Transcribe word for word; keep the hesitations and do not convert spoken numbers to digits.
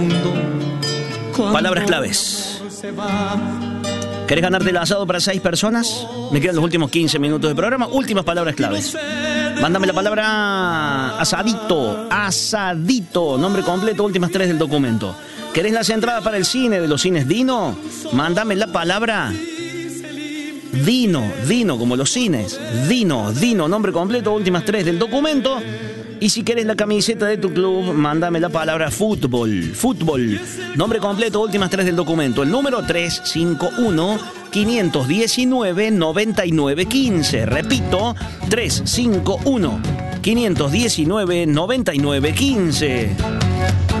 Palabras claves. ¿Querés ganarte el asado para seis personas? Me quedan los últimos quince minutos de programa. Últimas palabras claves. Mándame la palabra asadito. Asadito. Nombre completo, últimas tres del documento. ¿Querés las entradas para el cine de los cines Dino? Mándame la palabra Dino. Dino, como los cines. Dino. Dino. Nombre completo, últimas tres del documento. Y si querés la camiseta de tu club, mándame la palabra fútbol. Fútbol. Nombre completo, últimas tres del documento. El número tres cinco uno, cinco uno nueve, nueve nueve uno cinco. Repito, tres cinco uno, cinco uno nueve, nueve nueve uno cinco.